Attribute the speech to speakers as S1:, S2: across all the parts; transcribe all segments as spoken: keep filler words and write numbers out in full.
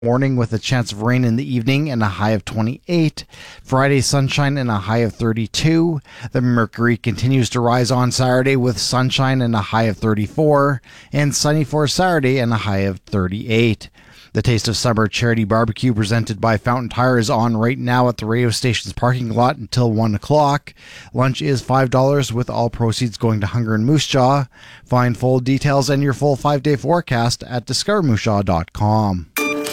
S1: Morning with a chance of rain in the evening and a high of twenty-eight. Friday, sunshine and a high of thirty-two. The mercury continues to rise on Saturday with sunshine and a high of thirty-four. And sunny for Saturday and a high of thirty-eight. The Taste of Summer Charity Barbecue presented by Fountain Tire is on right now at the radio station's parking lot until one o'clock. Lunch is five dollars with all proceeds going to Hunger and Moose Jaw. Find full details and your full five-day forecast at discover moose jaw dot com.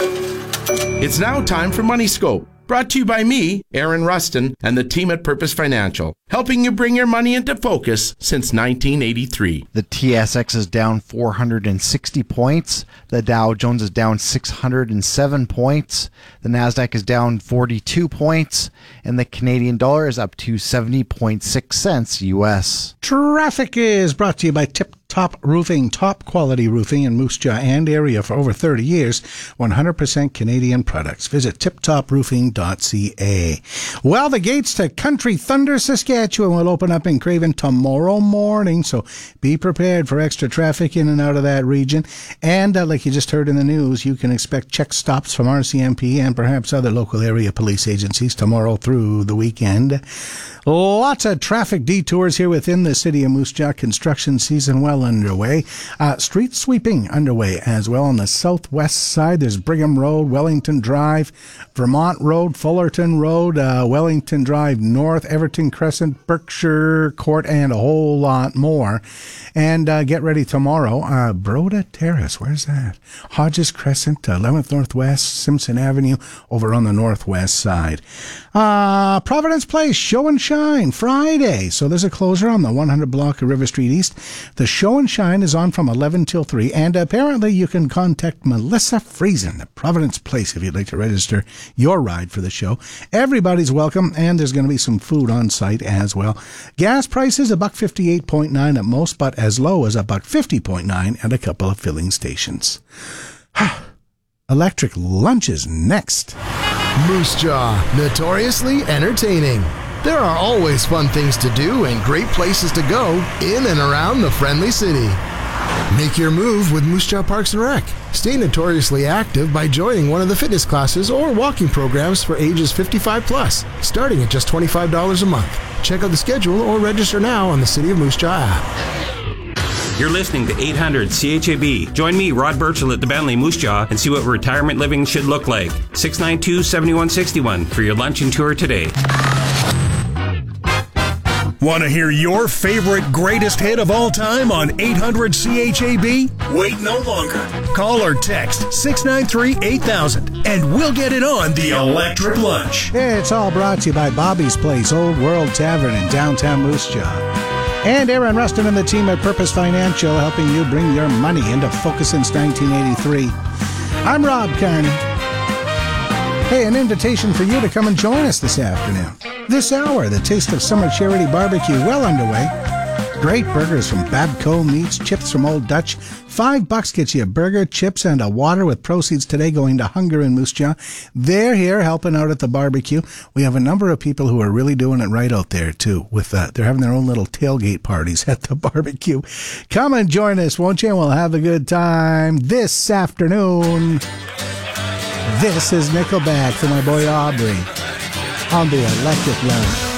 S2: It's now time for Money Scope, brought to you by me, Aaron Rustin, and the team at Purpose Financial, helping you bring your money into focus since nineteen eighty-three.
S1: The T S X is down four hundred sixty points. The Dow Jones is down six hundred seven points. The Nasdaq is down forty-two points. And the Canadian dollar is up to seventy point six cents U S.
S3: Traffic is brought to you by Tip Top Roofing, top quality roofing in Moose Jaw and area for over thirty years. one hundred percent Canadian products. Visit tip top roofing dot c a. Well, the gates to Country Thunder, Saskatchewan will open up in Craven tomorrow morning, so be prepared for extra traffic in and out of that region. And uh, like you just heard in the news, you can expect check stops from R C M P and perhaps other local area police agencies tomorrow through the weekend. Lots of traffic detours here within the city of Moose Jaw. Construction season well underway. Uh, street sweeping underway as well on the southwest side. There's Brigham Road, Wellington Drive, Vermont Road, Fullerton Road, uh, Wellington Drive North, Everton Crescent, Berkshire Court, and a whole lot more. And uh, get ready tomorrow. Uh, Broda Terrace, where's that? Hodges Crescent, eleventh Northwest, Simpson Avenue, over on the northwest side. Uh, Providence Place, Show and Shine, Friday. So there's a closure on the one hundred block of River Street East. The Show and Shine is on from eleven till three, and apparently you can contact Melissa Friesen at Providence Place if you'd like to register your ride for the show. Everybody's welcome, and there's going to be some food on site as well. Gas prices, a buck fifty-eight point nine at most, but as low as a buck fifty point nine at a couple of filling stations. Electric Lunch is next.
S4: Moose Jaw, notoriously entertaining. There are always fun things to do and great places to go in and around the friendly city. Make your move with Moose Jaw Parks and Rec. Stay notoriously active by joining one of the fitness classes or walking programs for ages fifty-five plus, starting at just twenty-five dollars a month. Check out the schedule or register now on the City of Moose Jaw app.
S5: You're listening to eight hundred C H A B. Join me, Rod Burchell, at the Bentley Moose Jaw and see what retirement living should look like. six nine two, seven one six one for your lunch and tour today.
S6: Want to hear your favorite greatest hit of all time on eight hundred C H A B? Wait no longer. Call or text six nine three, eight thousand and we'll get it on the Electric Lunch.
S3: It's all brought to you by Bobby's Place, Old World Tavern in downtown Moose Jaw. And Aaron Rustin and the team at Purpose Financial helping you bring your money into focus since nineteen eighty-three. I'm Rob Carney. Hey, an invitation for you to come and join us this afternoon. This hour, the Taste of Summer Charity Barbecue well underway. Great burgers from Babco Meats, chips from Old Dutch. Five bucks gets you a burger, chips, and a water with proceeds today going to Hunger in Moose Jaw. They're here helping out at the barbecue. We have a number of people who are really doing it right out there, too. With uh, they're having their own little tailgate parties at the barbecue. Come and join us, won't you? We'll have a good time this afternoon. This is Nickelback for my boy Aubrey on the Electric Lunch.